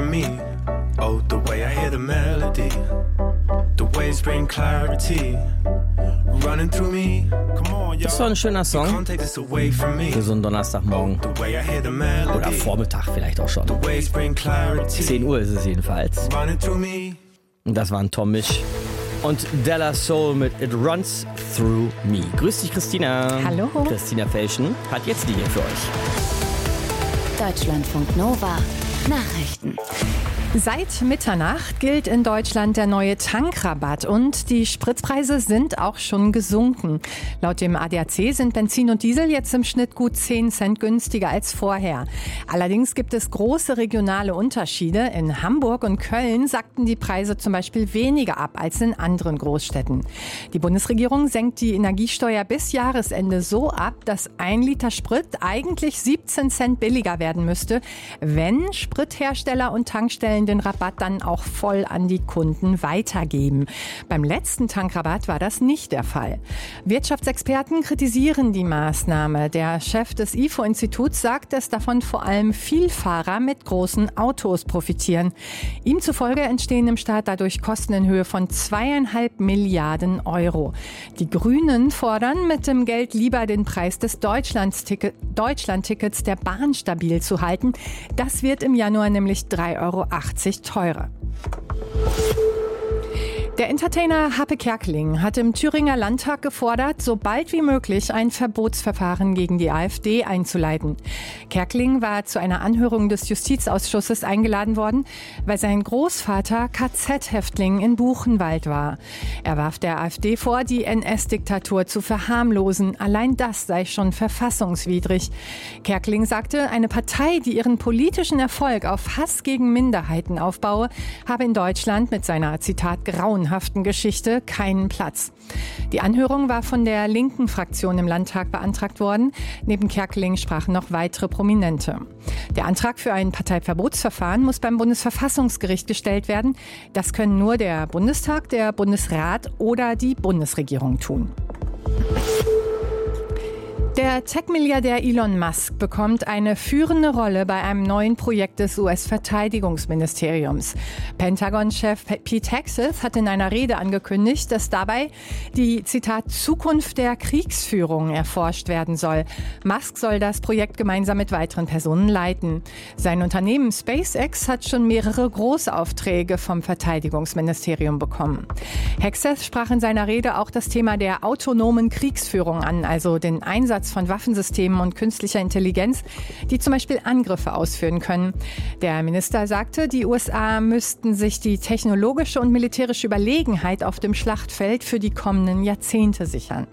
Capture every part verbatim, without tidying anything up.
from me. Oh, the way I hear the melody, the waves bring clarity, running through me. Come on, Das ist doch ein schöner Song für so einen Donnerstagmorgen. Oder Vormittag vielleicht auch schon. zehn Uhr ist es jedenfalls. Und das waren Tom Misch und Della Soul mit It Runs Through Me. Grüß dich, Christina. Hallo. Christina Felschen hat jetzt die hier für euch. Deutschlandfunk Nova Nachrichten. Seit Mitternacht gilt in Deutschland der neue Tankrabatt und die Spritpreise sind auch schon gesunken. Laut dem A D A C sind Benzin und Diesel jetzt im Schnitt gut zehn Cent günstiger als vorher. Allerdings gibt es große regionale Unterschiede. In Hamburg und Köln sackten die Preise zum Beispiel weniger ab als in anderen Großstädten. Die Bundesregierung senkt die Energiesteuer bis Jahresende so ab, dass ein Liter Sprit eigentlich siebzehn Cent billiger werden müsste, wenn Sprithersteller und Tankstellen den Rabatt dann auch voll an die Kunden weitergeben. Beim letzten Tankrabatt war das nicht der Fall. Wirtschaftsexperten kritisieren die Maßnahme. Der Chef des I F O-Instituts sagt, dass davon vor allem Vielfahrer mit großen Autos profitieren. Ihm zufolge entstehen im Staat dadurch Kosten in Höhe von zweieinhalb Milliarden Euro. Die Grünen fordern mit dem Geld lieber den Preis des Deutschlandticket, Deutschlandtickets der Bahn stabil zu halten. Das wird im Januar nämlich drei Euro achtzig teurer. Der Entertainer Happe Kerkeling hat im Thüringer Landtag gefordert, so bald wie möglich ein Verbotsverfahren gegen die AfD einzuleiten. Kerkeling war zu einer Anhörung des Justizausschusses eingeladen worden, weil sein Großvater K Z-Häftling in Buchenwald war. Er warf der AfD vor, die N S-Diktatur zu verharmlosen. Allein das sei schon verfassungswidrig. Kerkeling sagte, eine Partei, die ihren politischen Erfolg auf Hass gegen Minderheiten aufbaue, habe in Deutschland mit seiner, Zitat, grauen Geschichte keinen Platz. Die Anhörung war von der linken Fraktion im Landtag beantragt worden. Neben Kerkeling sprachen noch weitere Prominente. Der Antrag für ein Parteiverbotsverfahren muss beim Bundesverfassungsgericht gestellt werden. Das können nur der Bundestag, der Bundesrat oder die Bundesregierung tun. Der Tech-Milliardär Elon Musk bekommt eine führende Rolle bei einem neuen Projekt des U S-Verteidigungsministeriums. Pentagon-Chef Pete Hegseth hat in einer Rede angekündigt, dass dabei die, Zitat, Zukunft der Kriegsführung erforscht werden soll. Musk soll das Projekt gemeinsam mit weiteren Personen leiten. Sein Unternehmen SpaceX hat schon mehrere Großaufträge vom Verteidigungsministerium bekommen. Hegseth sprach in seiner Rede auch das Thema der autonomen Kriegsführung an, also den Einsatz von Waffensystemen und künstlicher Intelligenz, die zum Beispiel Angriffe ausführen können. Der Minister sagte, die U S A müssten sich die technologische und militärische Überlegenheit auf dem Schlachtfeld für die kommenden Jahrzehnte sichern.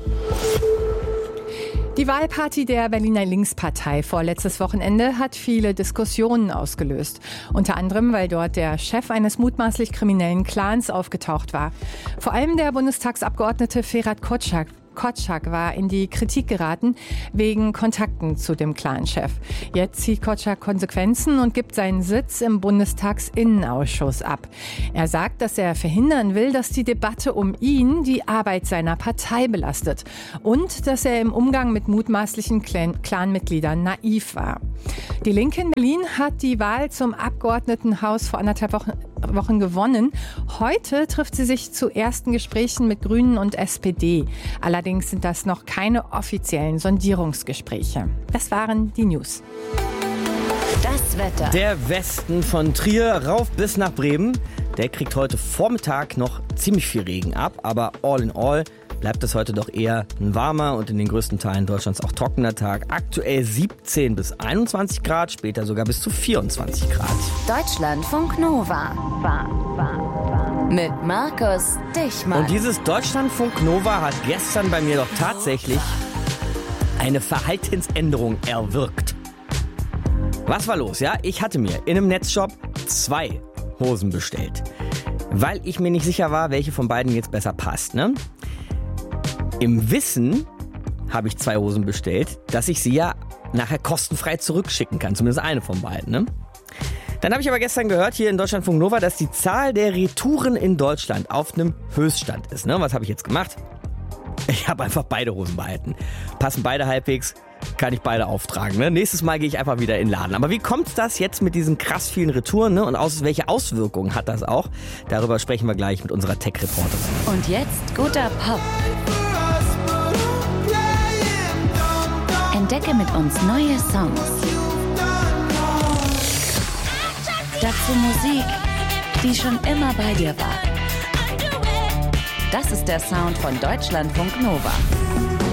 Die Wahlparty der Berliner Linkspartei vorletztes Wochenende hat viele Diskussionen ausgelöst. Unter anderem, weil dort der Chef eines mutmaßlich kriminellen Clans aufgetaucht war. Vor allem der Bundestagsabgeordnete Ferhat Kotschak Kotschak war in die Kritik geraten wegen Kontakten zu dem Clan-Chef. Jetzt zieht Kotschak Konsequenzen und gibt seinen Sitz im Bundestagsinnenausschuss ab. Er sagt, dass er verhindern will, dass die Debatte um ihn die Arbeit seiner Partei belastet und dass er im Umgang mit mutmaßlichen Clan- Clanmitgliedern naiv war. Die Linke in Berlin hat die Wahl zum Abgeordnetenhaus vor anderthalb Wochen, Wochen gewonnen. Heute trifft sie sich zu ersten Gesprächen mit Grünen und S P D. Allerdings sind das noch keine offiziellen Sondierungsgespräche. Das waren die News. Das Wetter. Der Westen von Trier rauf bis nach Bremen. Der kriegt heute Vormittag noch ziemlich viel Regen ab, aber all in all bleibt es heute doch eher ein warmer und in den größten Teilen Deutschlands auch trockener Tag. Aktuell siebzehn bis einundzwanzig Grad, später sogar bis zu vierundzwanzig Grad. Deutschlandfunk Nova. Mit Markus Dichmann. Und dieses Deutschlandfunk Nova hat gestern bei mir doch tatsächlich eine Verhaltensänderung erwirkt. Was war los? Ja, ich hatte mir in einem Netzshop zwei Hosen bestellt, weil ich mir nicht sicher war, welche von beiden jetzt besser passt, ne? Im Wissen habe ich zwei Hosen bestellt, dass ich sie ja nachher kostenfrei zurückschicken kann. Zumindest eine von beiden, ne? Dann habe ich aber gestern gehört hier in Deutschlandfunk Nova, dass die Zahl der Retouren in Deutschland auf einem Höchststand ist, ne? Was habe ich jetzt gemacht? Ich habe einfach beide Hosen behalten. Passen beide halbwegs, kann ich beide auftragen. Ne? Nächstes Mal gehe ich einfach wieder in den Laden. Aber wie kommt das jetzt mit diesen krass vielen Retouren? Ne? Und aus, welche Auswirkungen hat das auch? Darüber sprechen wir gleich mit unserer Tech-Reporterin. Und jetzt guter Pop. Entdecke mit uns neue Songs. Dazu Musik, die schon immer bei dir war. Das ist der Sound von Deutschlandfunk Nova.